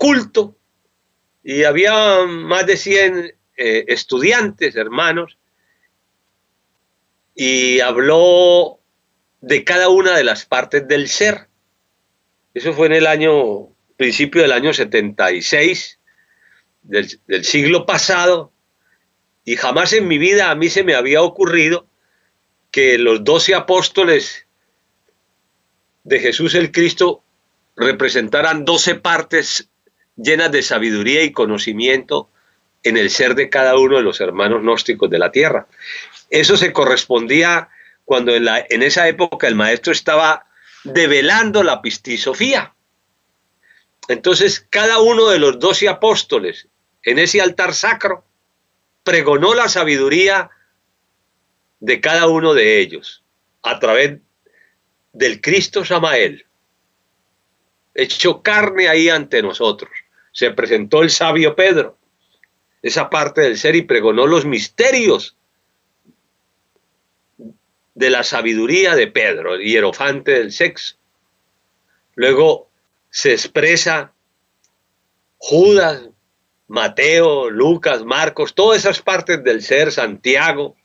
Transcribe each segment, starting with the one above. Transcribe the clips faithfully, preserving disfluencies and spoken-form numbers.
culto y había más de cien eh, estudiantes, hermanos, y habló de cada una de las partes del ser. Eso fue en el año, principio del año setenta y seis del, del siglo pasado, y jamás en mi vida a mí se me había ocurrido que los doce apóstoles de Jesús el Cristo representaran doce partes llenas de sabiduría y conocimiento en el ser de cada uno de los hermanos gnósticos de la tierra. Eso se correspondía cuando en, la, en esa época el maestro estaba develando la pistisofía. Entonces cada uno de los doce apóstoles en ese altar sacro pregonó la sabiduría de cada uno de ellos a través del Cristo Samael, hecho carne ahí ante nosotros. Se presentó el sabio Pedro, esa parte del ser, y pregonó los misterios de la sabiduría de Pedro, el hierofante del sexo. Luego se expresa Judas, Mateo, Lucas, Marcos, todas esas partes del ser, Santiago.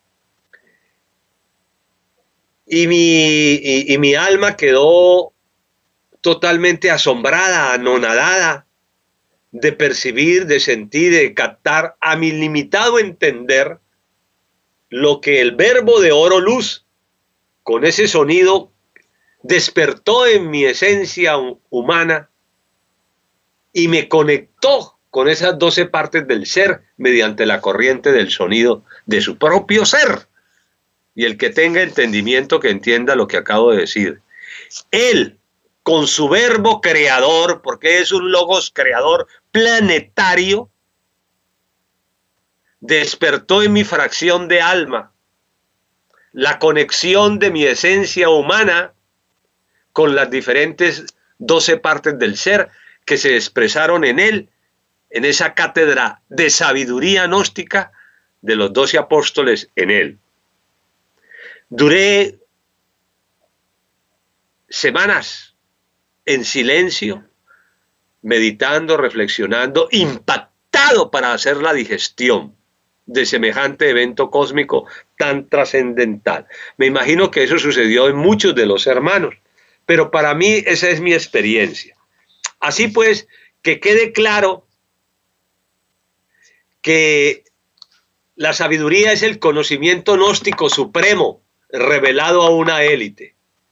Y mi, y, y mi alma quedó totalmente asombrada, anonadada de percibir, de sentir, de captar a mi limitado entender lo que el verbo de oro luz, con ese sonido, despertó en mi esencia humana y me conectó con esas doce partes del ser mediante la corriente del sonido de su propio ser. Y el que tenga entendimiento que entienda lo que acabo de decir. Él, con su verbo creador, porque es un logos creador planetario, despertó en mi fracción de alma la conexión de mi esencia humana con las diferentes doce partes del ser que se expresaron en él, en esa cátedra de sabiduría gnóstica de los doce apóstoles en él. Duré semanas en silencio, meditando, reflexionando, impactado para hacer la digestión de semejante evento cósmico tan trascendental. Me imagino que eso sucedió en muchos de los hermanos, pero para mí esa es mi experiencia. Así pues, que quede claro que la sabiduría es el conocimiento gnóstico supremo revelado a una élite.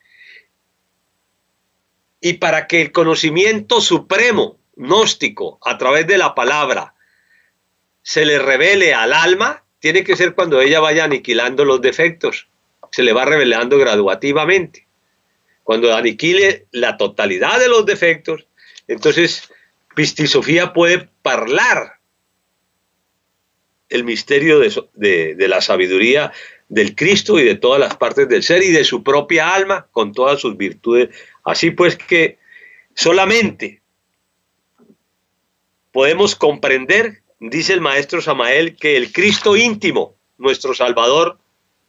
Y para que el conocimiento supremo gnóstico a través de la palabra se le revele al alma, tiene que ser cuando ella vaya aniquilando los defectos. Se le va revelando graduativamente. Cuando aniquile la totalidad de los defectos, entonces Pistisofía puede hablar el misterio de, de, de la sabiduría del Cristo y de todas las partes del ser y de su propia alma con todas sus virtudes. Así pues que solamente podemos comprender, dice el maestro Samael, que el Cristo íntimo, nuestro Salvador,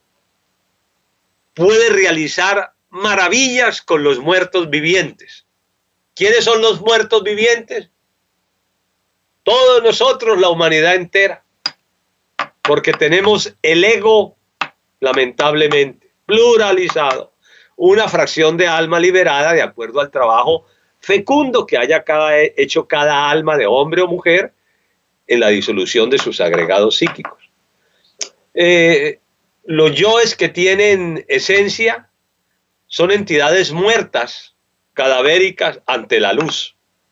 puede realizar maravillas con los muertos vivientes. ¿Quiénes son los muertos vivientes? Todos nosotros, la humanidad entera, porque tenemos el ego, lamentablemente, pluralizado, una fracción de alma liberada de acuerdo al trabajo fecundo que haya cada, hecho cada alma de hombre o mujer en la disolución de sus agregados psíquicos. Eh, los yoes que tienen esencia son entidades muertas, cadavéricas ante la luz.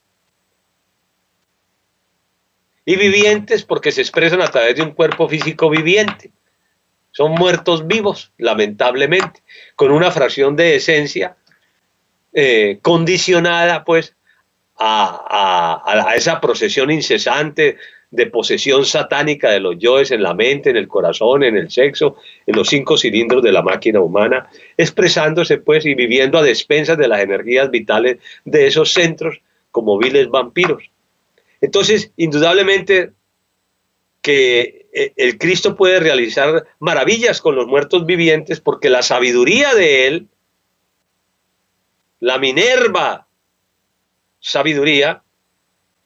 Y vivientes porque se expresan a través de un cuerpo físico viviente. Son muertos vivos, lamentablemente, con una fracción de esencia eh, condicionada pues a, a, a esa procesión incesante de posesión satánica de los yoes en la mente, en el corazón, en el sexo, en los cinco cilindros de la máquina humana, expresándose pues y viviendo a despensas de las energías vitales de esos centros como viles vampiros. Entonces, indudablemente que el Cristo puede realizar maravillas con los muertos vivientes porque la sabiduría de él, la Minerva sabiduría,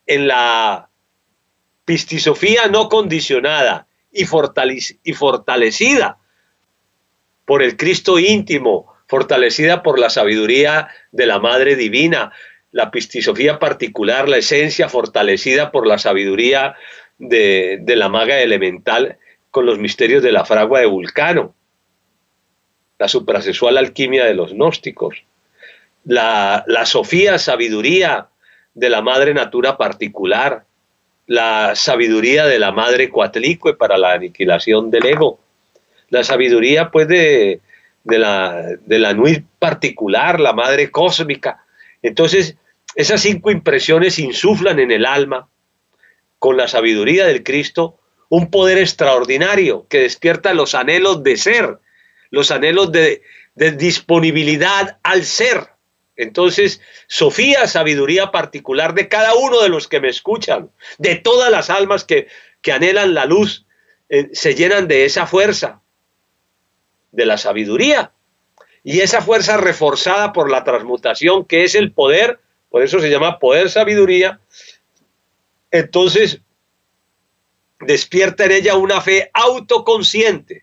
en la pistisofía no condicionada y, fortalec- y fortalecida por el Cristo íntimo, fortalecida por la sabiduría de la Madre Divina, la pistisofía particular, la esencia fortalecida por la sabiduría de, de la maga elemental con los misterios de la fragua de Vulcano, la suprasexual alquimia de los gnósticos, la, la sofía, sabiduría de la Madre Natura particular, la sabiduría de la Madre Coatlicue para la aniquilación del ego, la sabiduría pues de, de la, de la Nuit particular, la Madre Cósmica. Entonces, esas cinco impresiones insuflan en el alma, con la sabiduría del Cristo, un poder extraordinario que despierta los anhelos de ser, los anhelos de, de disponibilidad al ser. Entonces, Sofía, sabiduría particular de cada uno de los que me escuchan, de todas las almas que, que anhelan la luz, eh, se llenan de esa fuerza, de la sabiduría. Y esa fuerza reforzada por la transmutación, que es el poder, por eso se llama poder sabiduría, entonces despierta en ella una fe autoconsciente,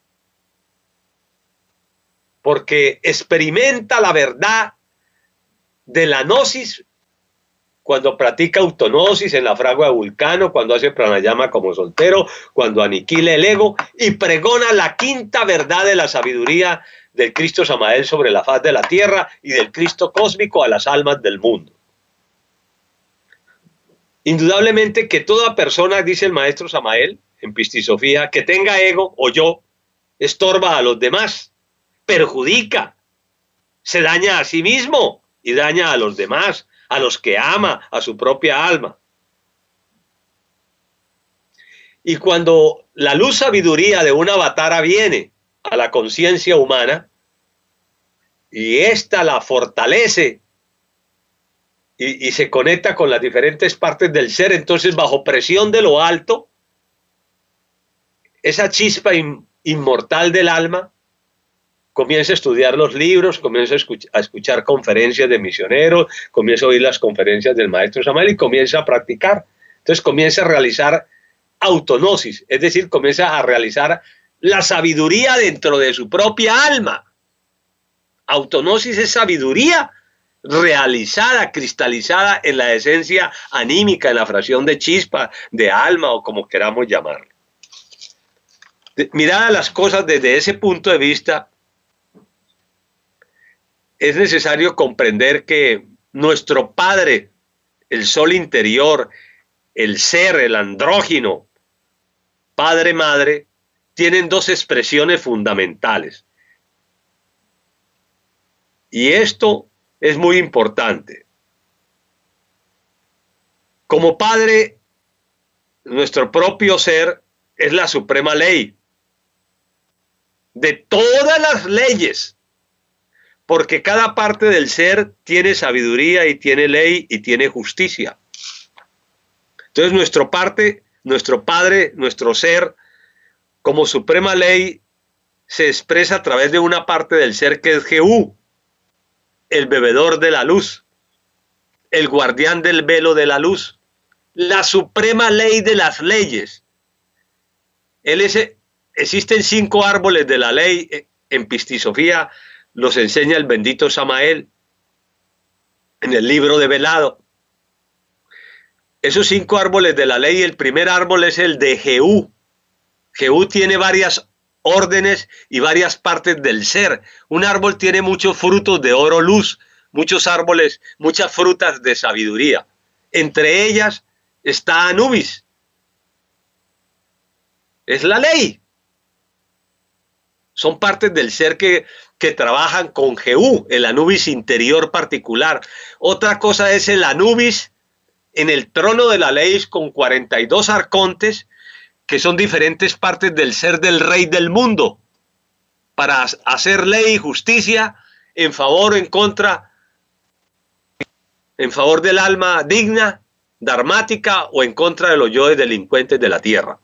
porque experimenta la verdad de la gnosis cuando practica autognosis en la fragua de Vulcano, cuando hace pranayama como soltero, cuando aniquila el ego y pregona la quinta verdad de la sabiduría del Cristo Samael sobre la faz de la tierra y del Cristo cósmico a las almas del mundo. Indudablemente que toda persona, dice el maestro Samael en Pistisofía, que tenga ego o yo, estorba a los demás, perjudica, se daña a sí mismo y daña a los demás, a los que ama, a su propia alma. Y cuando la luz sabiduría de una avatara viene a la conciencia humana y ésta la fortalece y, y se conecta con las diferentes partes del ser, entonces bajo presión de lo alto, esa chispa in, inmortal del alma comienza a estudiar los libros, comienza a escuchar, a escuchar conferencias de misioneros, comienza a oír las conferencias del maestro Samael y comienza a practicar. Entonces comienza a realizar autognosis, es decir, comienza a realizar la sabiduría dentro de su propia alma. Autognosis es sabiduría realizada, cristalizada en la esencia anímica, en la fracción de chispa, de alma o como queramos llamarlo. Mirad las cosas desde ese punto de vista, es necesario comprender que nuestro Padre, el sol interior, el ser, el andrógino, Padre, Madre, tienen dos expresiones fundamentales. Y esto es muy importante. Como Padre, nuestro propio ser es la suprema ley de todas las leyes, porque cada parte del ser tiene sabiduría y tiene ley y tiene justicia. Entonces nuestro parte, nuestro Padre, nuestro ser, como suprema ley, se expresa a través de una parte del ser que es Jehú, el bebedor de la luz, el guardián del velo de la luz, la suprema ley de las leyes. Él es, existen cinco árboles de la ley en Pistisofía, los enseña el bendito Samael en el libro de Velado. Esos cinco árboles de la ley, el primer árbol es el de Jehú. Jehú tiene varias órdenes y varias partes del ser. Un árbol tiene muchos frutos de oro luz, muchos árboles, muchas frutas de sabiduría. Entre ellas está Anubis. Es la ley. Son partes del ser que, que trabajan con Jehú, el Anubis interior particular. Otra cosa es el Anubis en el trono de la ley con cuarenta y dos arcontes, que son diferentes partes del ser del rey del mundo, para hacer ley y justicia en favor o en contra, en favor del alma digna, dharmática, o en contra de los yoes delincuentes de la tierra.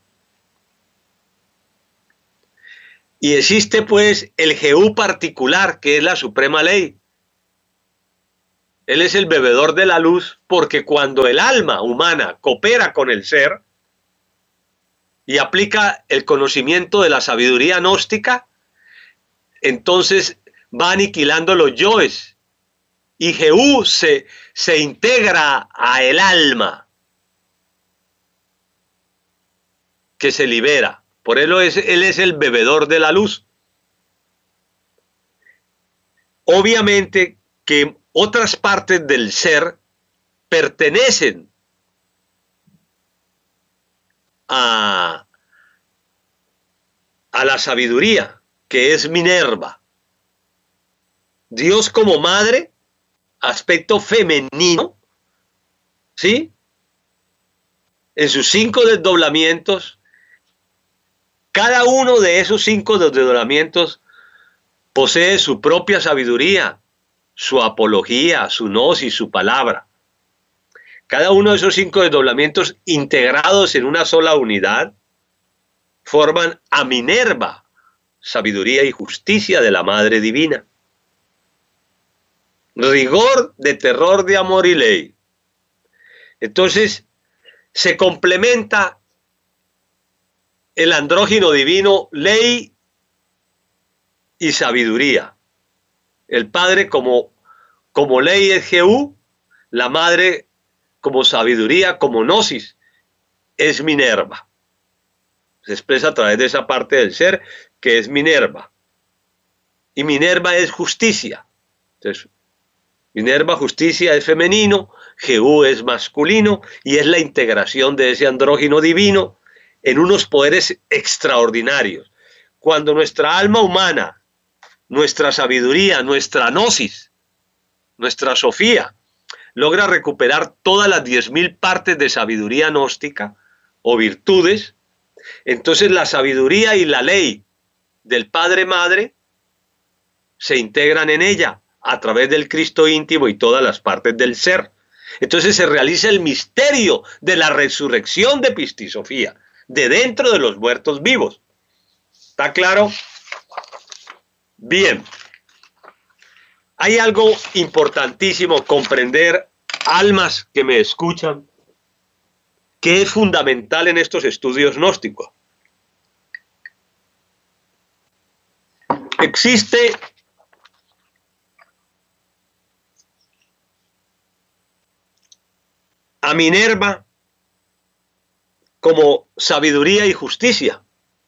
Y existe pues el Jehú particular, que es la suprema ley, Él es el bebedor de la luz, porque cuando el alma humana coopera con el ser y aplica el conocimiento de la sabiduría gnóstica, entonces va aniquilando los yoes y Jehú se, se integra a el alma que se libera. Por eso es, él es el bebedor de la luz. Obviamente que otras partes del ser pertenecen a, a la sabiduría, que es Minerva. Dios como madre, aspecto femenino, ¿sí? En sus cinco desdoblamientos, cada uno de esos cinco desdoblamientos posee su propia sabiduría, su apología, su gnosis, su palabra. Cada uno de esos cinco desdoblamientos integrados en una sola unidad forman a Minerva, sabiduría y justicia de la Madre Divina. Rigor, de terror, de amor y ley. Entonces, se complementa el andrógino divino, ley y sabiduría. El padre como, como ley es Jehú, la madre como sabiduría, como gnosis, es Minerva. Se expresa a través de esa parte del ser que es Minerva. Y Minerva es justicia. Entonces, Minerva, justicia, es femenino, Jehú es masculino y es la integración de ese andrógino divino en unos poderes extraordinarios. Cuando nuestra alma humana, nuestra sabiduría, nuestra gnosis, nuestra sofía, logra recuperar todas las diez mil partes de sabiduría gnóstica o virtudes, entonces la sabiduría y la ley del Padre Madre se integran en ella a través del Cristo íntimo y todas las partes del ser. Entonces se realiza el misterio de la resurrección de Pistisofía, de dentro de los muertos vivos. ¿Está claro? Bien. Hay algo importantísimo comprender, almas que me escuchan, que es fundamental en estos estudios gnósticos. Existe a Minerva como sabiduría y justicia,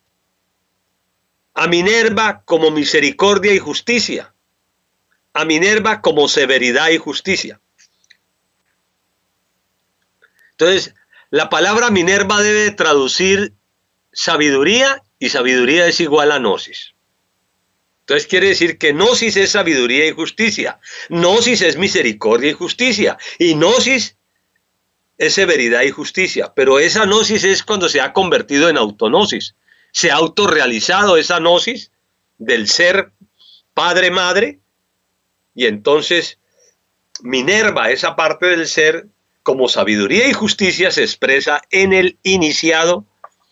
a Minerva como misericordia y justicia, a Minerva como severidad y justicia. Entonces, la palabra Minerva debe traducir sabiduría, y sabiduría es igual a gnosis. Entonces quiere decir que gnosis es sabiduría y justicia, gnosis es misericordia y justicia, y gnosis es severidad y justicia. Pero esa gnosis es cuando se ha convertido en autognosis, se ha autorrealizado esa gnosis del ser padre-madre, y entonces Minerva, esa parte del ser, como sabiduría y justicia, se expresa en el iniciado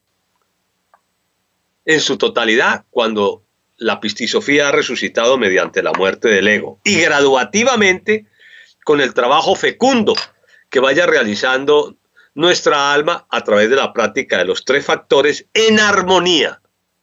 en su totalidad, cuando la Pistisofía ha resucitado mediante la muerte del ego, y graduativamente con el trabajo fecundo que vaya realizando nuestra alma a través de la práctica de los tres factores en armonía.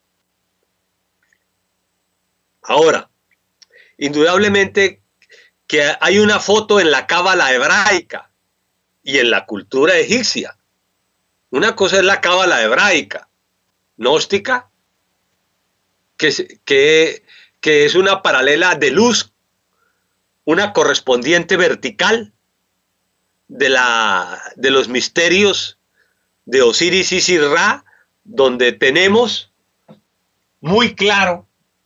Ahora, indudablemente que hay una foto en la cábala hebraica y en la cultura egipcia. Una cosa es la cábala hebraica, gnóstica, que, que, que es una paralela de luz, una correspondiente vertical de, la, de los misterios de Osiris, Isis, Ra, donde tenemos muy claro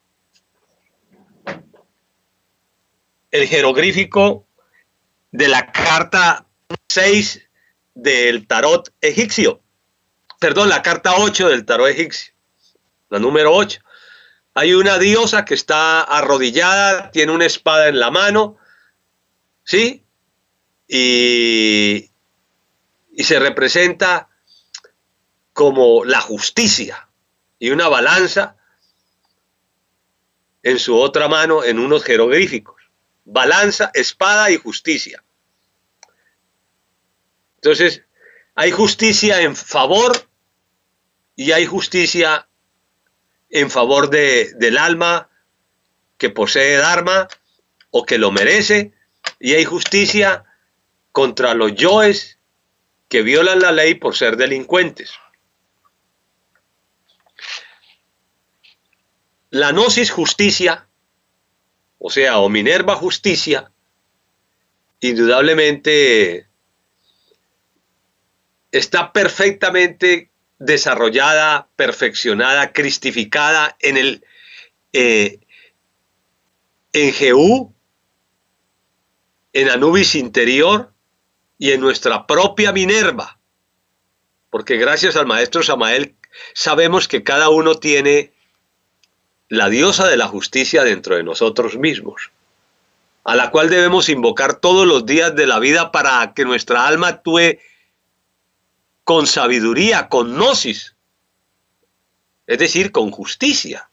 el jeroglífico de la carta seis del tarot egipcio, perdón, la carta ocho del tarot egipcio, la número ocho. Hay una diosa que está arrodillada, tiene una espada en la mano, ¿sí? Y, y se representa como la justicia y una balanza en su otra mano en unos jeroglíficos. balanza, espada y justicia. Entonces, hay justicia en favor y hay justicia en favor de, del alma que posee Dharma o que lo merece, y hay justicia contra los yoes que violan la ley por ser delincuentes. La gnosis justicia, o sea, o Minerva justicia, indudablemente está perfectamente desarrollada, perfeccionada, cristificada en el eh, en Jehú, en Anubis interior y en nuestra propia Minerva, porque gracias al maestro Samael sabemos que cada uno tiene la diosa de la justicia dentro de nosotros mismos, a la cual debemos invocar todos los días de la vida para que nuestra alma actúe con sabiduría, con gnosis, es decir, con justicia.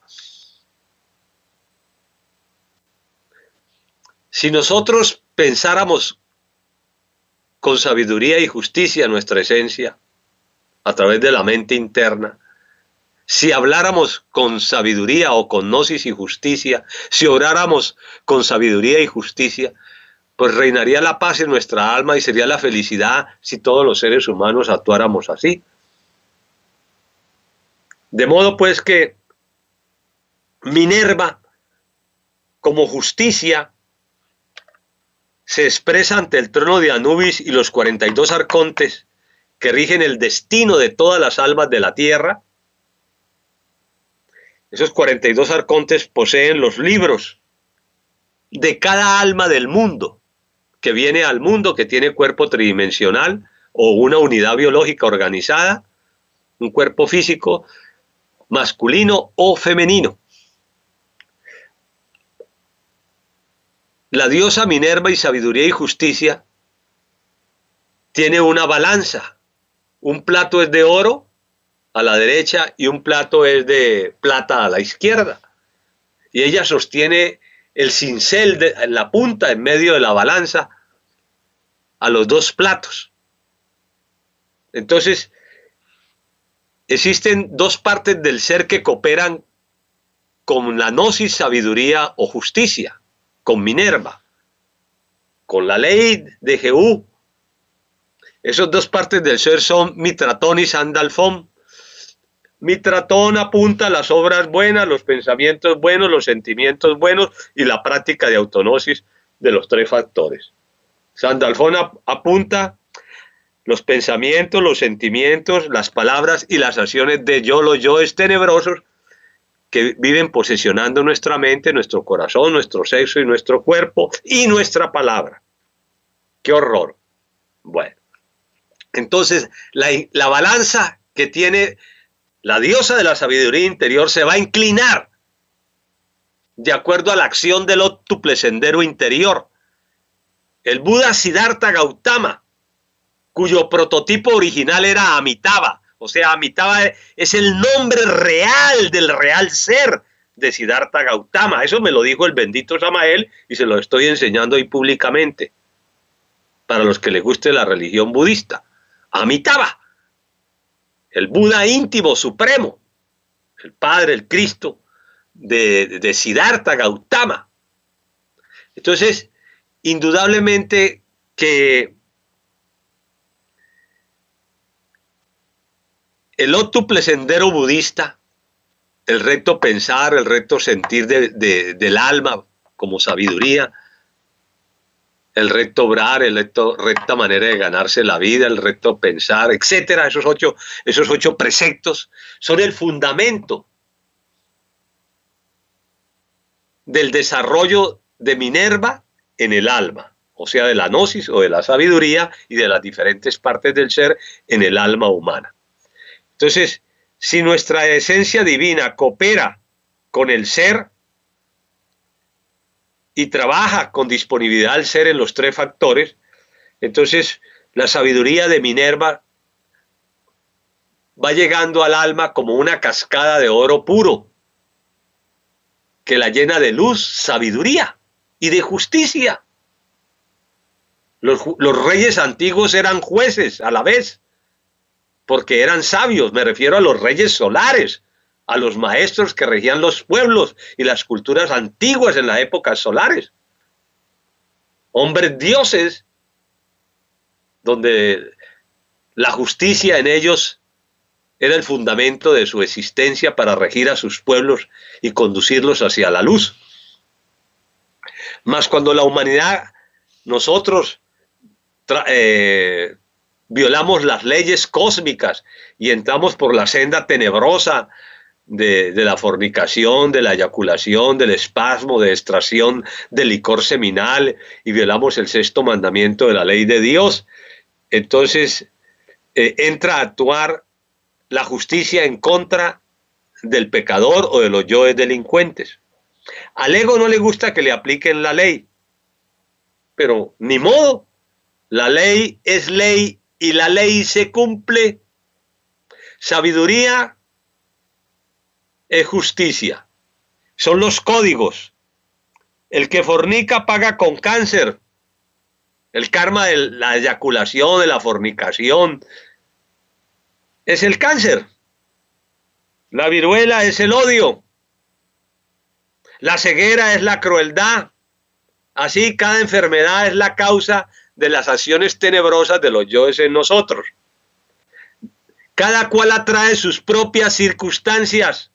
Si nosotros pensáramos con sabiduría y justicia nuestra esencia, a través de la mente interna, si habláramos con sabiduría o con gnosis y justicia, si oráramos con sabiduría y justicia, pues reinaría la paz en nuestra alma y sería la felicidad si todos los seres humanos actuáramos así. De modo pues que Minerva, como justicia, se expresa ante el trono de Anubis y los cuarenta y dos arcontes que rigen el destino de todas las almas de la tierra. Esos cuarenta y dos arcontes poseen los libros de cada alma del mundo que viene al mundo, que tiene cuerpo tridimensional o una unidad biológica organizada, un cuerpo físico masculino o femenino. La diosa Minerva y sabiduría y justicia tiene una balanza. Un plato es de oro a la derecha y un plato es de plata a la izquierda. Y ella sostiene el cincel de la punta en medio de la balanza a los dos platos. Entonces, existen dos partes del ser que cooperan con la gnosis, sabiduría o justicia, con Minerva, con la ley de Jehú. Esas dos partes del ser son Mitratón y Sandalfón. Mitratón apunta a las obras buenas, los pensamientos buenos, los sentimientos buenos y la práctica de autognosis de los tres factores. Sandalfón ap apunta los pensamientos, los sentimientos, las palabras y las acciones de yo, los yoes tenebrosos que viven posesionando nuestra mente, nuestro corazón, nuestro sexo y nuestro cuerpo y nuestra palabra. ¡Qué horror! Bueno, entonces la, la balanza que tiene la diosa de la sabiduría interior se va a inclinar de acuerdo a la acción del óctuple sendero interior. El Buda Siddhartha Gautama, cuyo prototipo original era Amitabha, o sea, Amitabha es el nombre real del real ser de Siddhartha Gautama. Eso me lo dijo el bendito Samael y se lo estoy enseñando ahí públicamente para los que les guste la religión budista. Amitabha, el Buda íntimo supremo, el Padre, el Cristo de, de Siddhartha Gautama. Entonces, indudablemente que el óctuple sendero budista, el recto pensar, el recto sentir de, de, del alma como sabiduría, el recto obrar, el recto, recta manera de ganarse la vida, el recto pensar, etcétera, esos ocho, esos ocho preceptos son el fundamento del desarrollo de Minerva en el alma, o sea, de la gnosis o de la sabiduría y de las diferentes partes del ser en el alma humana. Entonces, si nuestra esencia divina coopera con el ser y trabaja con disponibilidad al ser en los tres factores, entonces la sabiduría de Minerva va llegando al alma como una cascada de oro puro que la llena de luz, sabiduría. y de justicia. Los, los reyes antiguos eran jueces a la vez, porque eran sabios. Me refiero a los reyes solares, a los maestros que regían los pueblos y las culturas antiguas en las épocas solares. Hombres dioses, donde la justicia en ellos era el fundamento de su existencia para regir a sus pueblos y conducirlos hacia la luz. Mas cuando la humanidad, nosotros, eh, violamos las leyes cósmicas y entramos por la senda tenebrosa de, de la fornicación, de la eyaculación, del espasmo, de extracción del licor seminal, y violamos el sexto mandamiento de la ley de Dios, entonces eh, entra a actuar la justicia en contra del pecador o de los yoes delincuentes. Al ego no le gusta que le apliquen la ley, pero ni modo, la ley es ley y la ley se cumple. Sabiduría es justicia, son los códigos. El que fornica paga con cáncer. El karma de la eyaculación, de la fornicación, es el cáncer. La viruela es el odio. La ceguera es la crueldad. Así cada enfermedad es la causa de las acciones tenebrosas de los yoes en nosotros. Cada cual atrae sus propias circunstancias.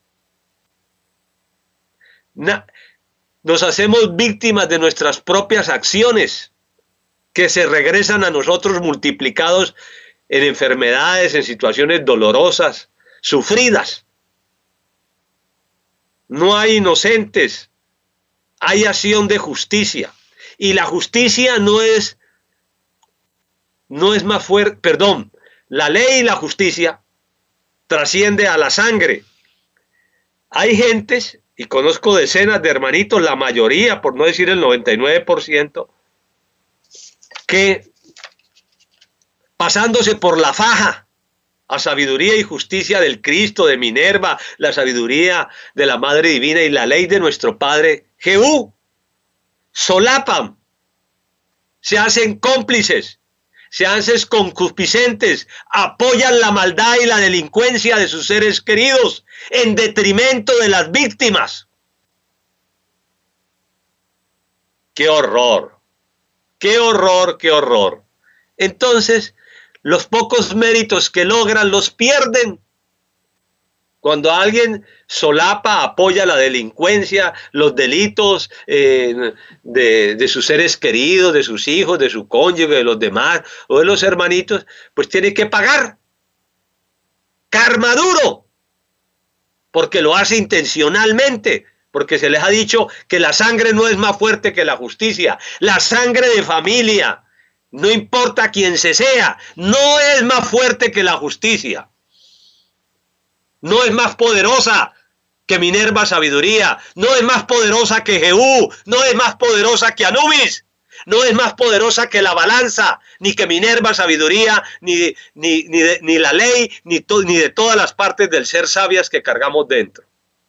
Nos hacemos víctimas de nuestras propias acciones, que se regresan a nosotros multiplicados en enfermedades, en situaciones dolorosas, sufridas. No hay inocentes, hay acción de justicia. Y la justicia no es, no es más fuerte, perdón, la ley y la justicia trasciende a la sangre. Hay gentes, y conozco decenas de hermanitos, la mayoría, por no decir el noventa y nueve por ciento, que pasándose por la faja a sabiduría y justicia del Cristo, de Minerva, la sabiduría de la Madre Divina y la ley de nuestro Padre Jehú, solapan, se hacen cómplices, se hacen concupiscentes, apoyan la maldad y la delincuencia de sus seres queridos en detrimento de las víctimas. ¡Qué horror! ¡Qué horror, qué horror! Entonces, los pocos méritos que logran los pierden. Cuando alguien solapa, apoya la delincuencia, los delitos eh, de, de sus seres queridos, de sus hijos, de su cónyuge, de los demás o de los hermanitos, pues tiene que pagar. Karma duro. Porque lo hace intencionalmente. Porque se les ha dicho que la sangre no es más fuerte que la justicia. La sangre de familia, no importa quién se sea, no es más fuerte que la justicia. No es más poderosa que Minerva sabiduría. No es más poderosa que Jehú. No es más poderosa que Anubis. No es más poderosa que la balanza, ni que Minerva sabiduría, ni, ni, ni, de, ni la ley, ni, to, ni de todas las partes del ser sabias que cargamos dentro.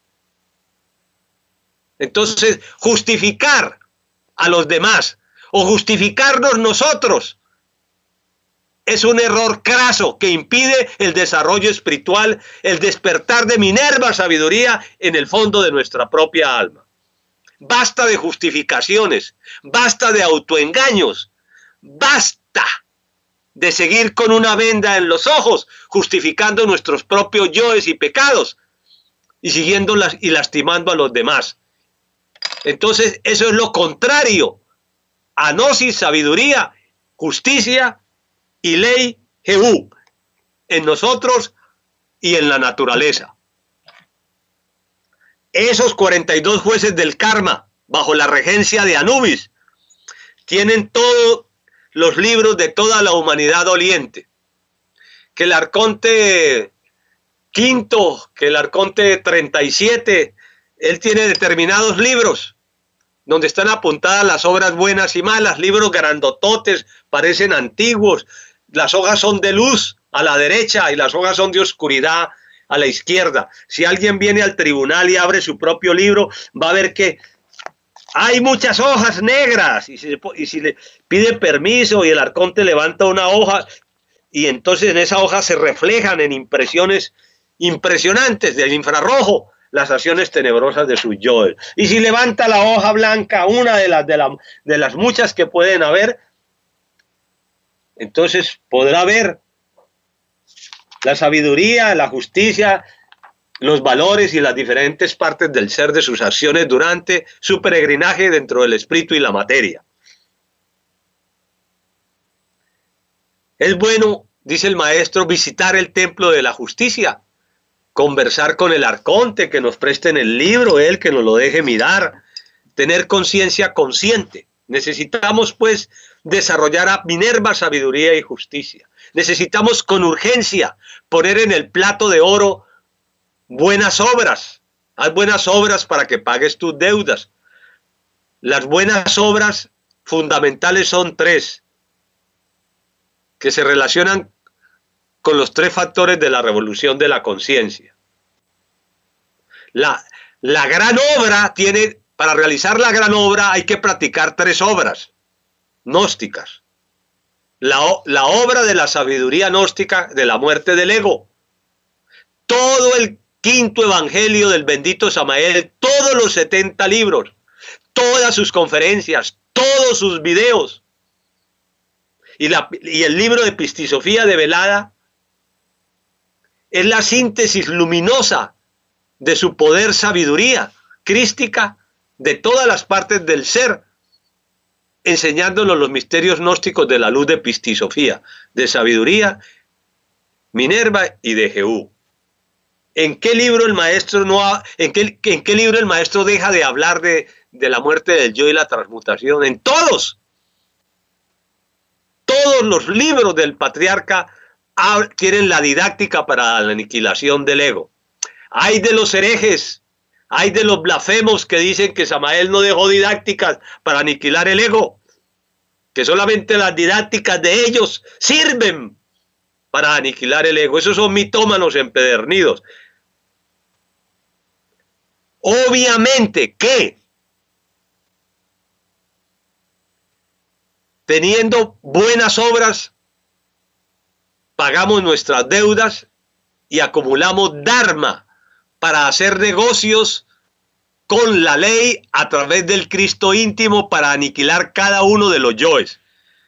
Entonces, justificar a los demás o justificarnos nosotros es un error craso que impide el desarrollo espiritual, el despertar de Minerva sabiduría en el fondo de nuestra propia alma. Basta de justificaciones, basta de autoengaños, basta de seguir con una venda en los ojos, justificando nuestros propios yoes y pecados y siguiendo las, y lastimando a los demás. Entonces, eso es lo contrario a gnosis, sabiduría, justicia y ley Jehú en nosotros y en la naturaleza. Esos cuarenta y dos jueces del karma, bajo la regencia de Anubis, tienen todos los libros de toda la humanidad doliente. Que el arconte quinto, que el arconte treinta y siete, él tiene determinados libros donde están apuntadas las obras buenas y malas, libros grandototes, parecen antiguos, las hojas son de luz a la derecha y las hojas son de oscuridad a la izquierda. Si alguien viene al tribunal y abre su propio libro, va a ver que hay muchas hojas negras, y si, y si le pide permiso y el arconte levanta una hoja, y entonces en esa hoja se reflejan en impresiones impresionantes del infrarrojo las acciones tenebrosas de su yo. Y si levanta la hoja blanca, una de las, de, la, de las muchas que pueden haber, entonces podrá ver la sabiduría, la justicia, los valores y las diferentes partes del ser de sus acciones durante su peregrinaje dentro del espíritu y la materia. Es bueno, dice el maestro, visitar el templo de la justicia, conversar con el arconte, que nos presten el libro, él que nos lo deje mirar, tener conciencia consciente. Necesitamos pues desarrollar a Minerva sabiduría y justicia. Necesitamos con urgencia poner en el plato de oro buenas obras. Haz buenas obras para que pagues tus deudas. Las buenas obras fundamentales son tres, que se relacionan con los tres factores de la revolución de la conciencia. La, la gran obra tiene, para realizar la gran obra hay que practicar tres obras gnósticas. La, la obra de la sabiduría gnóstica de la muerte del ego. Todo el quinto evangelio del bendito Samael, todos los setenta libros, todas sus conferencias, todos sus videos, y, la, y el libro de Pistisofía develada es la síntesis luminosa de su poder sabiduría crística de todas las partes del ser, enseñándonos los misterios gnósticos de la luz de Pistisofía, de sabiduría, Minerva y de Jehú. ¿En qué libro el maestro no ha, en qué, en qué libro el maestro deja de hablar de, de la muerte del yo y la transmutación? En todos. Todos los libros del patriarca tienen la didáctica para la aniquilación del ego. Hay de los herejes, hay de los blasfemos que dicen que Samael no dejó didácticas para aniquilar el ego, que solamente las didácticas de ellos sirven para aniquilar el ego. Esos son mitómanos empedernidos. Obviamente que teniendo buenas obras pagamos nuestras deudas y acumulamos dharma para hacer negocios con la ley a través del Cristo íntimo para aniquilar cada uno de los yoes.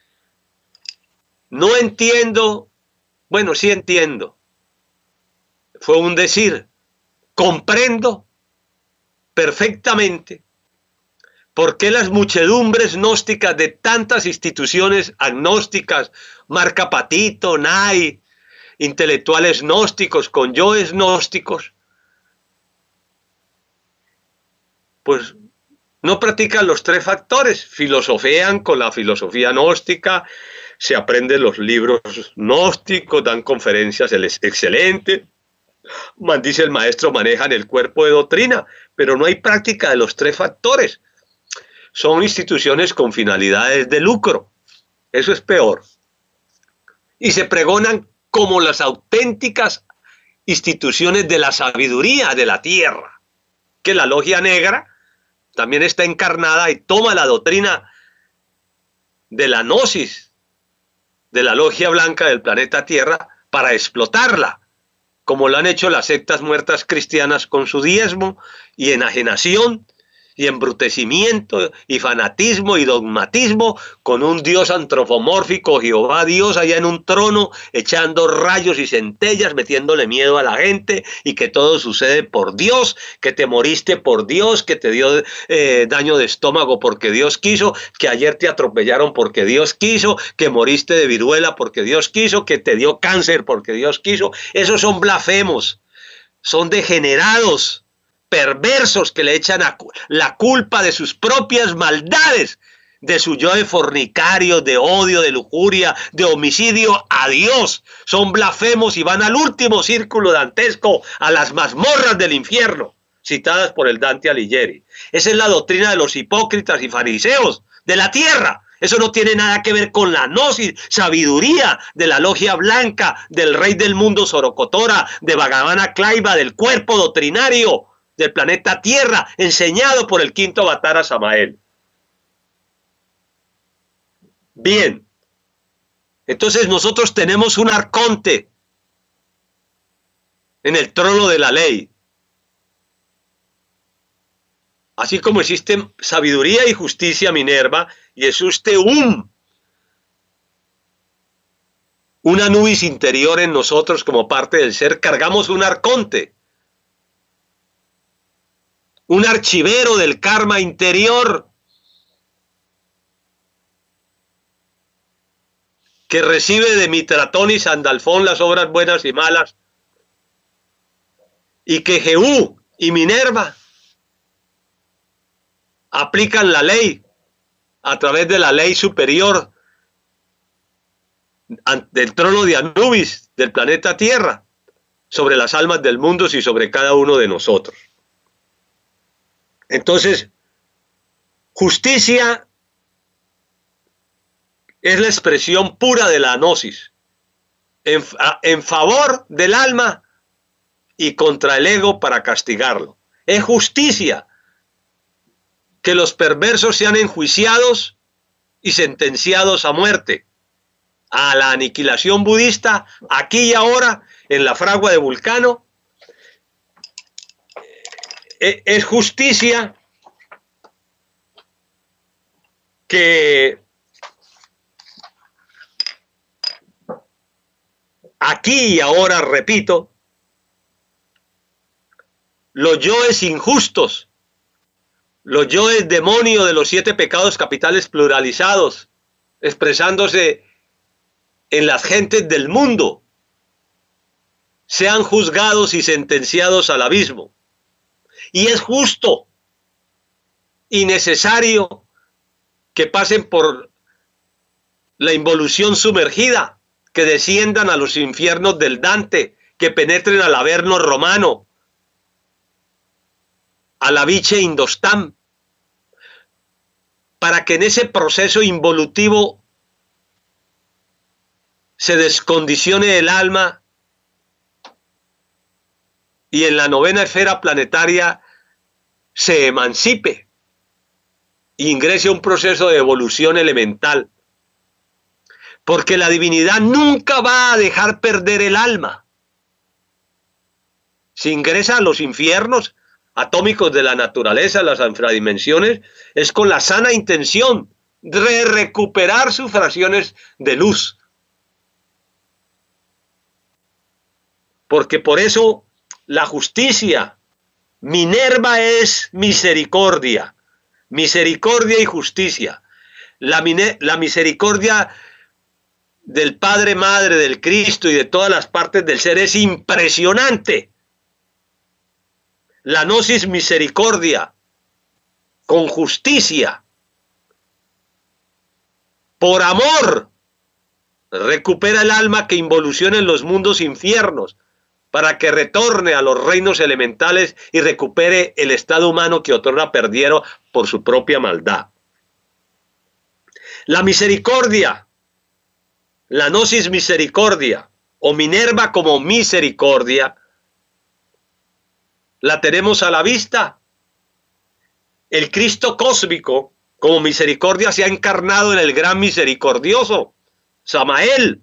No entiendo, bueno, sí entiendo, fue un decir, comprendo perfectamente por qué las muchedumbres gnósticas de tantas instituciones agnósticas, Marca Patito, N A I, intelectuales gnósticos con yoes gnósticos, pues no practican los tres factores, filosofean con la filosofía gnóstica, se aprenden los libros gnósticos, dan conferencias excelentes, dice el maestro, manejan el cuerpo de doctrina, pero no hay práctica de los tres factores. Son instituciones con finalidades de lucro, eso es peor. Y se pregonan como las auténticas instituciones de la sabiduría de la tierra, que la logia negra también está encarnada y toma la doctrina de la gnosis de la logia blanca del planeta Tierra para explotarla, como lo han hecho las sectas muertas cristianas con su diezmo y enajenación y embrutecimiento y fanatismo y dogmatismo, con un Dios antropomórfico, Jehová Dios, allá en un trono, echando rayos y centellas, metiéndole miedo a la gente, y que todo sucede por Dios, que te moriste por Dios, que te dio eh, daño de estómago porque Dios quiso, que ayer te atropellaron porque Dios quiso, que moriste de viruela porque Dios quiso, que te dio cáncer porque Dios quiso. Esos son blasfemos, son degenerados, perversos, que le echan a la culpa de sus propias maldades, de su yo de fornicario, de odio, de lujuria, de homicidio a Dios. Son blasfemos y van al último círculo dantesco, a las mazmorras del infierno, citadas por el Dante Alighieri. Esa es la doctrina de los hipócritas y fariseos de la tierra. Eso no tiene nada que ver con la gnosis, sabiduría de la logia blanca, del rey del mundo Sorocotora, de Bhagavana Klaiva, del cuerpo doctrinario del planeta Tierra, enseñado por el quinto avatar Samael. Bien, entonces nosotros tenemos un arconte en el trono de la ley. Así como existen sabiduría y justicia Minerva, y existe un, una nubis interior en nosotros como parte del ser, cargamos un arconte, un archivero del karma interior, que recibe de Mitratón y Sandalfón las obras buenas y malas, y que Jehú y Minerva aplican la ley a través de la ley superior del trono de Anubis, del planeta Tierra, sobre las almas del mundo y sobre cada uno de nosotros. Entonces, justicia es la expresión pura de la gnosis, en, en favor del alma y contra el ego para castigarlo. Es justicia que los perversos sean enjuiciados y sentenciados a muerte, a la aniquilación budista, aquí y ahora, en la fragua de Vulcano. Es justicia que aquí y ahora, repito, los yoes injustos, los yoes demonio de los siete pecados capitales pluralizados, expresándose en las gentes del mundo, sean juzgados y sentenciados al abismo. Y es justo y necesario que pasen por la involución sumergida, que desciendan a los infiernos del Dante, que penetren al Averno romano, a la Viche Indostam, para que en ese proceso involutivo se descondicione el alma y en la novena esfera planetaria se emancipe e ingrese a un proceso de evolución elemental. Porque la divinidad nunca va a dejar perder el alma. Si ingresa a los infiernos atómicos de la naturaleza, las infradimensiones, es con la sana intención de recuperar sus fracciones de luz. Porque por eso la justicia, Minerva es misericordia, misericordia y justicia. La, la misericordia del Padre, Madre, del Cristo y de todas las partes del ser es impresionante. La gnosis misericordia, con justicia, por amor, recupera el alma que involuciona en los mundos infiernos, para que retorne a los reinos elementales y recupere el estado humano que otrora perdieron por su propia maldad. La misericordia, la gnosis misericordia, o Minerva como misericordia, la tenemos a la vista. El Cristo cósmico, como misericordia, se ha encarnado en el gran misericordioso, Samael.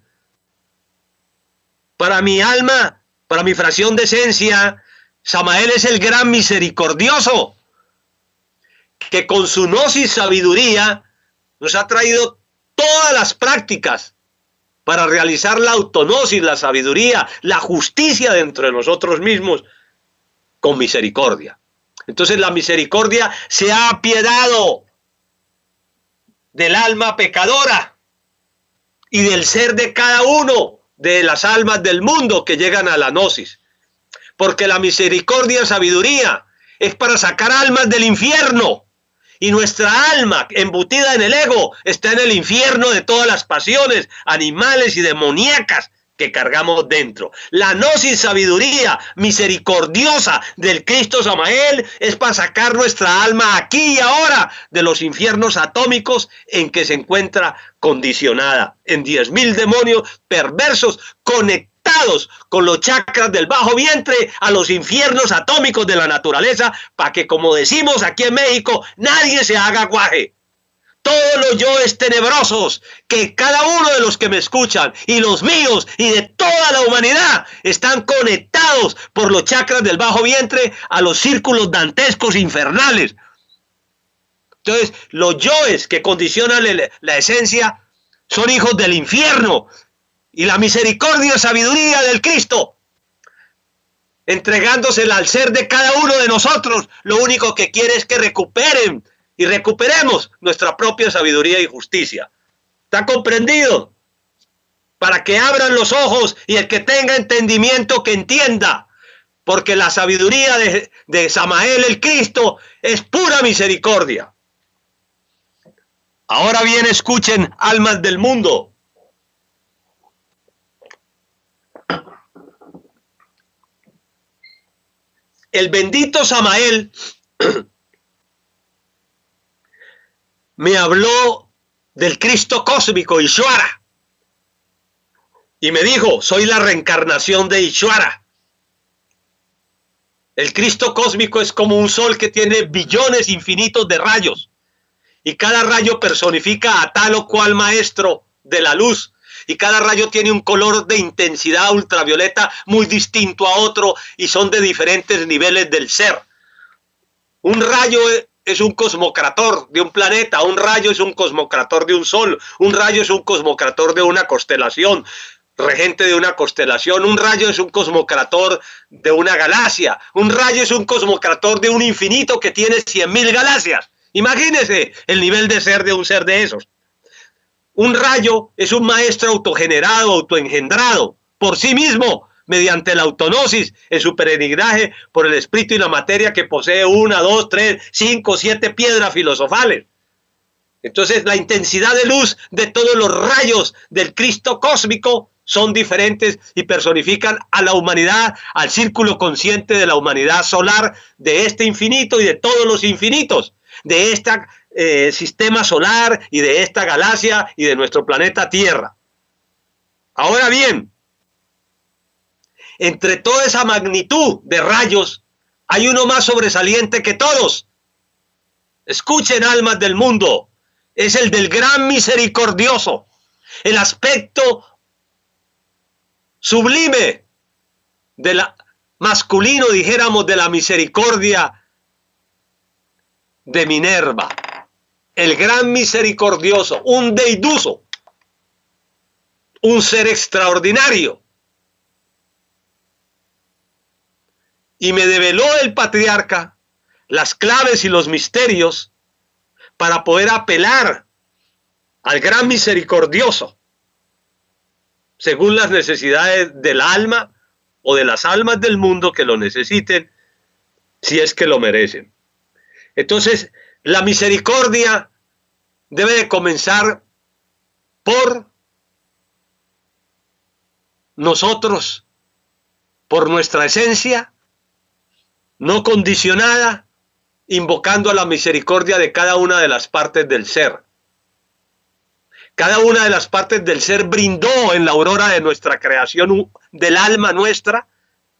Para mi alma, para mi fracción de esencia, Samael es el gran misericordioso, que con su gnosis sabiduría nos ha traído todas las prácticas para realizar la autognosis, la sabiduría, la justicia dentro de nosotros mismos, con misericordia. Entonces la misericordia se ha apiadado del alma pecadora y del ser de cada uno de las almas del mundo que llegan a la gnosis. Porque la misericordia, sabiduría, es para sacar almas del infierno. Y nuestra alma, embutida en el ego, está en el infierno de todas las pasiones animales y demoníacas que cargamos dentro. La gnosis sabiduría misericordiosa del Cristo Samael es para sacar nuestra alma aquí y ahora de los infiernos atómicos en que se encuentra condicionada, en diez mil demonios perversos conectados conectados con los chakras del bajo vientre a los infiernos atómicos de la naturaleza, para que, como decimos aquí en México, nadie se haga guaje. Todos los yoes tenebrosos, que cada uno de los que me escuchan, y los míos, y de toda la humanidad, están conectados por los chakras del bajo vientre a los círculos dantescos infernales. Entonces, los yoes que condicionan la esencia son hijos del infierno, y la misericordia y sabiduría del Cristo, entregándosela al ser de cada uno de nosotros, lo único que quiere es que recuperen y recuperemos nuestra propia sabiduría y justicia. ¿Está comprendido? Para que abran los ojos y el que tenga entendimiento que entienda, porque la sabiduría de, de Samael el Cristo es pura misericordia. Ahora bien, escuchen, almas del mundo. El bendito Samael me habló del Cristo cósmico, Ishvara, y me dijo, soy la reencarnación de Ishvara. El Cristo cósmico es como un sol que tiene billones infinitos de rayos, y cada rayo personifica a tal o cual maestro de la luz, y cada rayo tiene un color de intensidad ultravioleta muy distinto a otro, y son de diferentes niveles del ser. Un rayo es un cosmocrator de un planeta, un rayo es un cosmocrator de un sol, un rayo es un cosmocrator de una constelación, regente de una constelación, un rayo es un cosmocrator de una galaxia, un rayo es un cosmocrator de un infinito que tiene cien mil galaxias. Imagínese el nivel de ser de un ser de esos. Un rayo es un maestro autogenerado, autoengendrado por sí mismo, mediante la autognosis, en su peregrinaje por el espíritu y la materia, que posee una, dos, tres, cinco, siete piedras filosofales. Entonces, la intensidad de luz de todos los rayos del Cristo cósmico son diferentes y personifican a la humanidad, al círculo consciente de la humanidad solar, de este infinito y de todos los infinitos, de este eh, sistema solar y de esta galaxia y de nuestro planeta Tierra. Ahora bien, entre toda esa magnitud de rayos, hay uno más sobresaliente que todos. Escuchen, almas del mundo, es el del gran misericordioso, el aspecto sublime de la masculino, dijéramos, de la misericordia de Minerva, el gran misericordioso, un deiduso, un ser extraordinario. Y me develó el patriarca las claves y los misterios para poder apelar al gran misericordioso según las necesidades del alma o de las almas del mundo que lo necesiten, si es que lo merecen. Entonces, la misericordia debe de comenzar por nosotros, por nuestra esencia, no condicionada, invocando a la misericordia de cada una de las partes del ser. Cada una de las partes del ser brindó en la aurora de nuestra creación del alma nuestra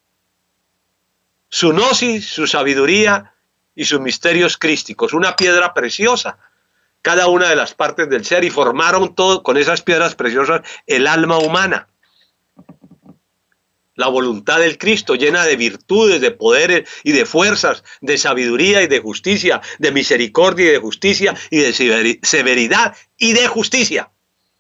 su gnosis, su sabiduría y sus misterios crísticos, una piedra preciosa, cada una de las partes del ser, y formaron todo con esas piedras preciosas el alma humana. La voluntad del Cristo, llena de virtudes, de poderes y de fuerzas, de sabiduría y de justicia, de misericordia y de justicia, y de severidad y de justicia.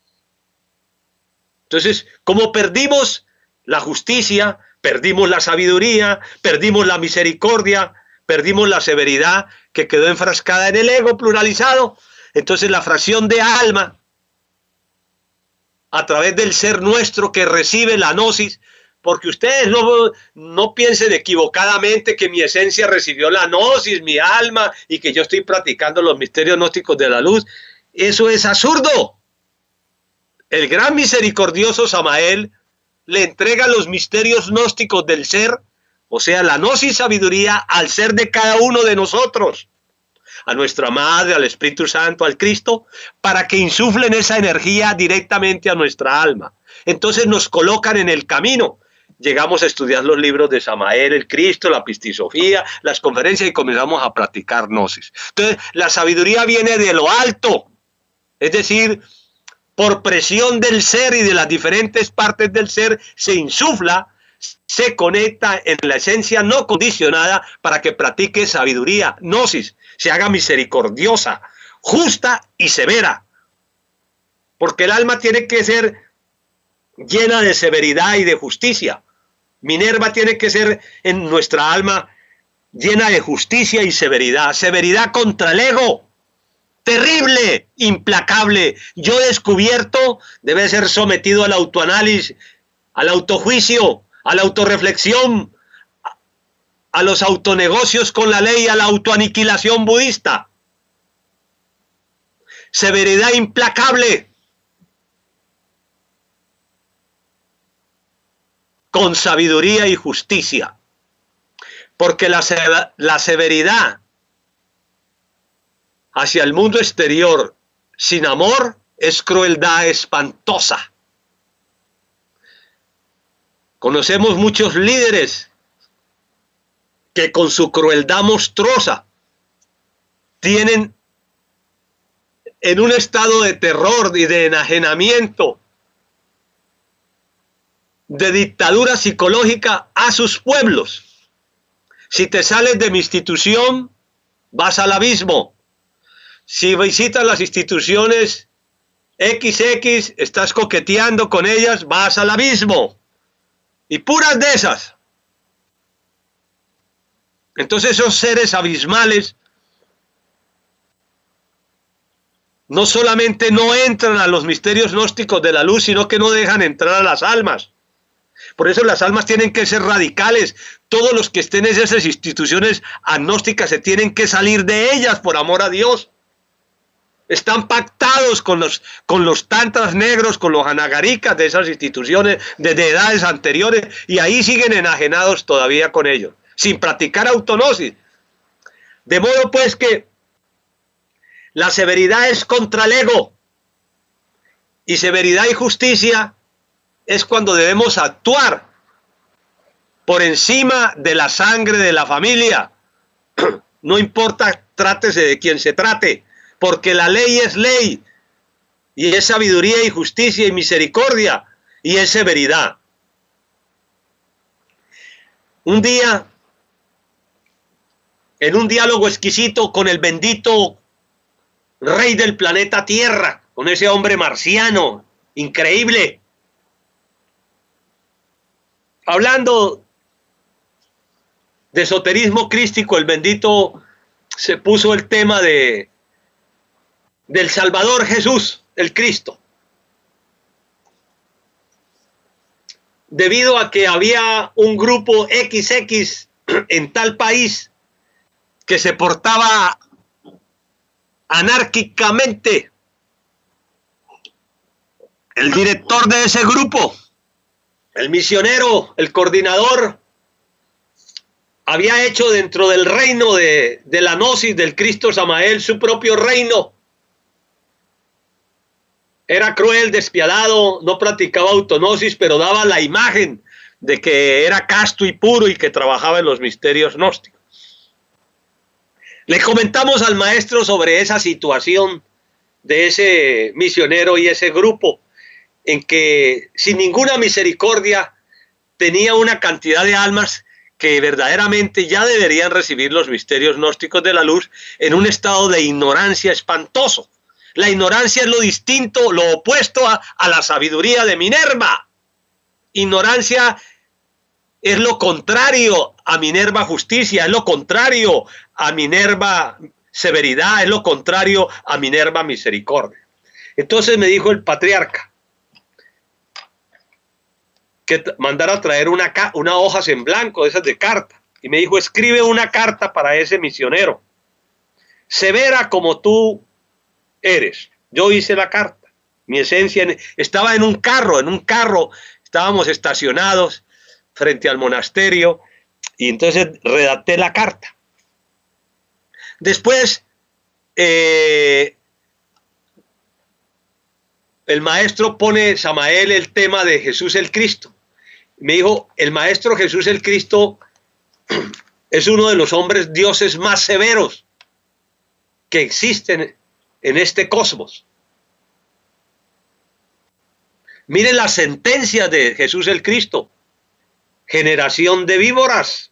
Entonces, como perdimos la justicia, perdimos la sabiduría, perdimos la misericordia, perdimos la severidad que quedó enfrascada en el ego pluralizado, entonces la fracción de alma, a través del ser nuestro que recibe la gnosis, porque ustedes no, no piensen equivocadamente que mi esencia recibió la gnosis, mi alma, y que yo estoy practicando los misterios gnósticos de la luz. Eso es absurdo. El gran misericordioso Samael le entrega los misterios gnósticos del ser, o sea, la gnosis sabiduría, al ser de cada uno de nosotros, a nuestra Madre, al Espíritu Santo, al Cristo, para que insuflen esa energía directamente a nuestra alma. Entonces nos colocan en el camino. llegamos a estudiar los libros de Samael, el Cristo, la Pistisofía, las conferencias y comenzamos a practicar gnosis. Entonces, la sabiduría viene de lo alto, es decir, por presión del ser y de las diferentes partes del ser se insufla, se conecta en la esencia no condicionada para que practique sabiduría, gnosis, se haga misericordiosa, justa y severa. Porque el alma tiene que ser llena de severidad y de justicia. Minerva tiene que ser en nuestra alma llena de justicia y severidad. Severidad contra el ego. Terrible, implacable. Yo descubierto debe ser sometido al autoanálisis, al autojuicio, a la autorreflexión, a los autonegocios con la ley, a la autoaniquilación budista. Severidad implacable. Con sabiduría y justicia. Porque la, la severidad hacia el mundo exterior sin amor es crueldad espantosa. Conocemos muchos líderes que con su crueldad monstruosa tienen en un estado de terror y de enajenamiento, de dictadura psicológica a sus pueblos. Si te sales de mi institución, vas al abismo. Si visitas las instituciones equis equis, estás coqueteando con ellas, vas al abismo. Y puras de esas. Entonces esos seres abismales no solamente no entran a los misterios gnósticos de la luz, sino que no dejan entrar a las almas. Por eso las almas tienen que ser radicales. Todos los que estén en esas instituciones agnósticas se tienen que salir de ellas por amor a Dios. Están pactados con los, con los tantras negros, con los anagarikas de esas instituciones desde edades anteriores y ahí siguen enajenados todavía con ellos, sin practicar autognosis. De modo pues que la severidad es contra el ego y severidad y justicia es cuando debemos actuar por encima de la sangre de la familia. No importa, trátese de quien se trate, porque la ley es ley, y es sabiduría y justicia y misericordia, y es severidad. Un día, en un diálogo exquisito con el bendito rey del planeta Tierra, con ese hombre marciano, increíble, hablando de esoterismo crístico, el bendito se puso el tema de del Salvador Jesús, el Cristo. Debido a que había un grupo equis equis en tal país que se portaba anárquicamente, el director de ese grupo, el misionero, el coordinador, había hecho dentro del reino de, de la gnosis del Cristo Samael su propio reino. Era cruel, despiadado, no practicaba autognosis, pero daba la imagen de que era casto y puro y que trabajaba en los misterios gnósticos. Le comentamos al maestro sobre esa situación de ese misionero y ese grupo, en que sin ninguna misericordia tenía una cantidad de almas que verdaderamente ya deberían recibir los misterios gnósticos de la luz en un estado de ignorancia espantoso. La ignorancia es lo distinto, lo opuesto a, a la sabiduría de Minerva. Ignorancia es lo contrario a Minerva justicia, es lo contrario a Minerva severidad, es lo contrario a Minerva misericordia. Entonces me dijo el patriarca que mandara a traer una, una hojas en blanco, de esas de carta, y me dijo, escribe una carta para ese misionero, severa como tú eres. Yo hice la carta, mi esencia, en, estaba en un carro, en un carro, estábamos estacionados frente al monasterio, y entonces redacté la carta. Después, eh, el maestro pone Samael el tema de Jesús el Cristo, Me dijo, el Maestro Jesús el Cristo es uno de los hombres dioses más severos que existen en este cosmos. Miren las sentencias de Jesús el Cristo. Generación de víboras.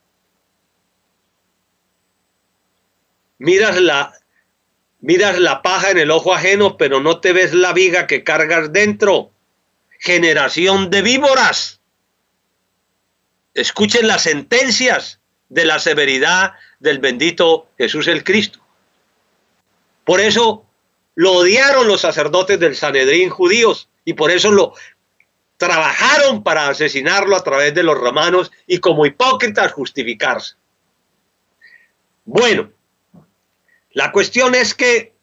Miras la, miras la paja en el ojo ajeno, pero no te ves la viga que cargas dentro. Generación de víboras. Escuchen las sentencias de la severidad del bendito Jesús el Cristo. Por eso lo odiaron los sacerdotes del Sanedrín judíos y por eso lo trabajaron para asesinarlo a través de los romanos y como hipócritas justificarse. Bueno, la cuestión es que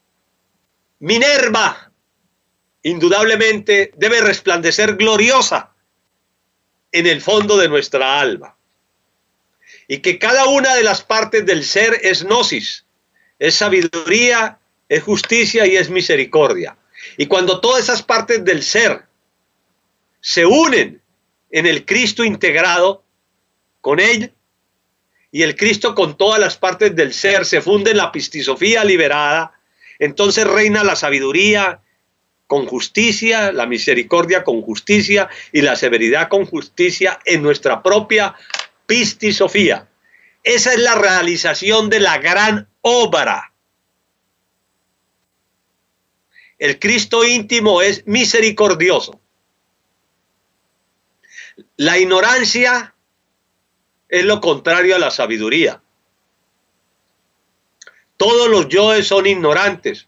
Minerva indudablemente debe resplandecer gloriosa en el fondo de nuestra alma y que cada una de las partes del ser es gnosis, es sabiduría, es justicia y es misericordia. Y cuando todas esas partes del ser se unen en el Cristo integrado con él y el Cristo con todas las partes del ser se funde en la pistisofía liberada, entonces reina la sabiduría con justicia, la misericordia con justicia y la severidad con justicia en nuestra propia pistisofía. Esa es la realización de la gran obra. El Cristo íntimo es misericordioso. La ignorancia es lo contrario a la sabiduría. Todos los yoes son ignorantes.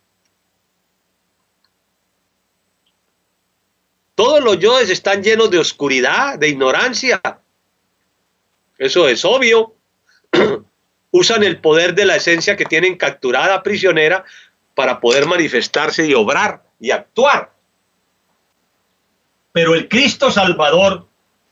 Todos los yoes están llenos de oscuridad, de ignorancia. Eso es obvio. Usan el poder de la esencia que tienen capturada, prisionera, para poder manifestarse y obrar y actuar. Pero el Cristo Salvador,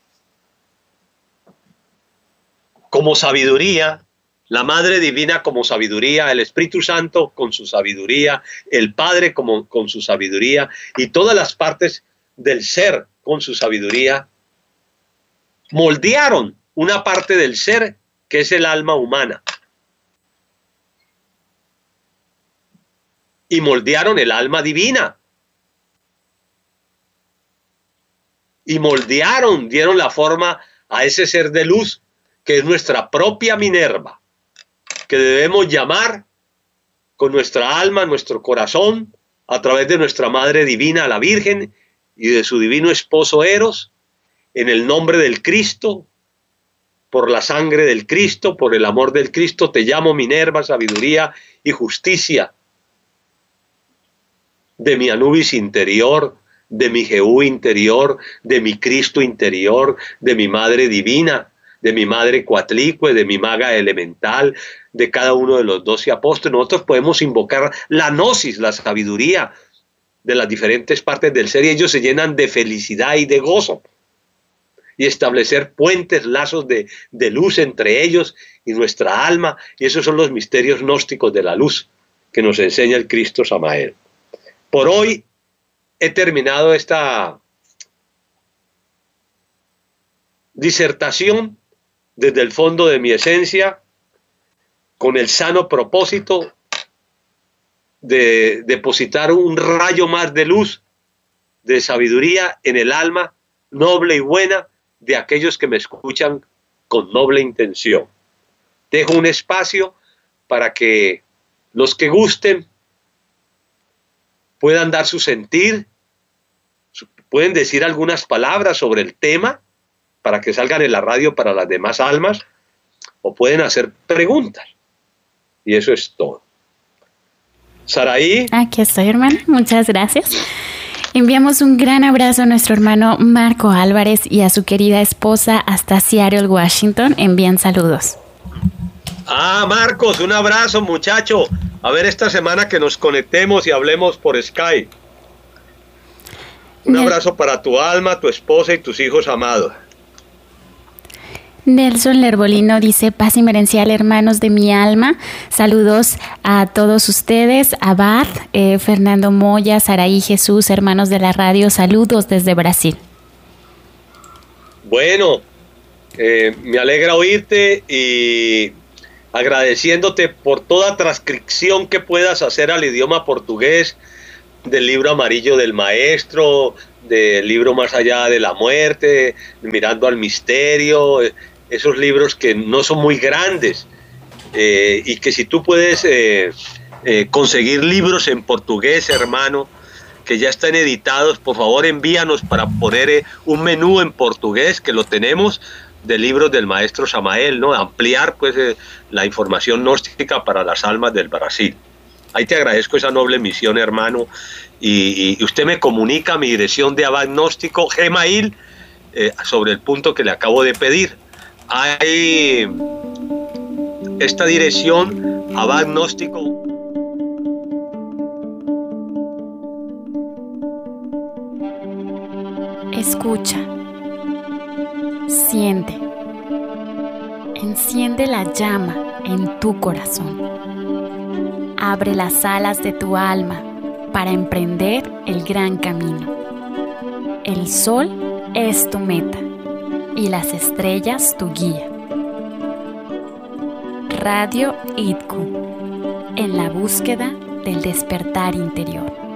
como sabiduría, la Madre Divina como sabiduría, el Espíritu Santo con su sabiduría, el Padre como, con su sabiduría y todas las partes del ser con su sabiduría, moldearon una parte del ser que es el alma humana. Y moldearon el alma divina. Y moldearon, dieron la forma a ese ser de luz que es nuestra propia Minerva, que debemos llamar con nuestra alma, nuestro corazón, a través de nuestra Madre Divina, la Virgen, y de su divino esposo Eros, en el nombre del Cristo, por la sangre del Cristo, por el amor del Cristo, te llamo Minerva, sabiduría y justicia, de mi Anubis interior, de mi Jehú interior, de mi Cristo interior, de mi Madre Divina, de mi Madre Coatlicue, de mi Maga Elemental, de cada uno de los doce apóstoles. Nosotros podemos invocar la gnosis, la sabiduría de las diferentes partes del ser y ellos se llenan de felicidad y de gozo y establecer puentes, lazos de, de luz entre ellos y nuestra alma, y esos son los misterios gnósticos de la luz que nos enseña el Cristo Samael. Por hoy he terminado esta disertación desde el fondo de mi esencia con el sano propósito de depositar un rayo más de luz, de sabiduría en el alma noble y buena de aquellos que me escuchan con noble intención. Dejo un espacio para que los que gusten puedan dar su sentir, pueden decir algunas palabras sobre el tema para que salgan en la radio para las demás almas, o pueden hacer preguntas. Y eso es todo. Saraí. Aquí estoy, hermano. Muchas gracias. Enviamos un gran abrazo a nuestro hermano Marco Álvarez y a su querida esposa hasta Seattle, Washington. Envían saludos. Ah, Marcos, un abrazo, muchacho. A ver esta semana que nos conectemos y hablemos por Skype. Un Nel- abrazo para tu alma, tu esposa y tus hijos amados. Nelson Lerbolino dice: paz inmerencial, hermanos de mi alma. Saludos a todos ustedes, a Bad, eh, Fernando Moya, Saraí, Jesús, hermanos de la radio. Saludos desde Brasil. Bueno, eh, me alegra oírte y agradeciéndote por toda transcripción que puedas hacer al idioma portugués del libro amarillo del maestro, del libro Más allá de la muerte, Mirando al misterio, esos libros que no son muy grandes, eh, y que si tú puedes eh, eh, conseguir libros en portugués, hermano, que ya están editados, por favor envíanos para poner eh, un menú en portugués, que lo tenemos, de libros del maestro Samael, ¿no? Ampliar pues eh, la información gnóstica para las almas del Brasil. Ahí te agradezco esa noble misión, hermano, y, y usted me comunica mi dirección de Abad Gnóstico, Gmail, eh, sobre el punto que le acabo de pedir. Hay esta dirección, Abad Gnóstico. Escucha, siente, enciende la llama en tu corazón. Abre las alas de tu alma para emprender el gran camino. El sol es tu meta y las estrellas tu guía. Radio I D C U, en la búsqueda del despertar interior.